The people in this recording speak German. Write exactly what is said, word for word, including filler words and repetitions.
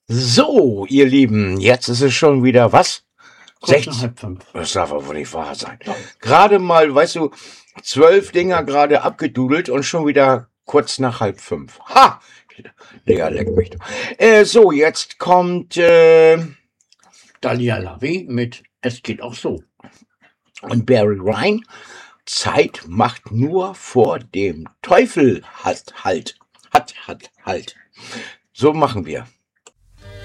So, ihr Lieben, jetzt ist es schon wieder was? Kurz nach halb fünf. Das darf aber wohl nicht wahr sein. Ja. Gerade mal, weißt du, zwölf Dinger gerade abgedudelt und schon wieder kurz nach halb fünf. Ha! Digga, leck mich. doch. Äh, so, jetzt kommt äh, Dalia Lavi mit Es geht auch so. und Barry Ryan. Zeit macht nur vor dem Teufel hat halt. Hat, hat, halt. So machen wir.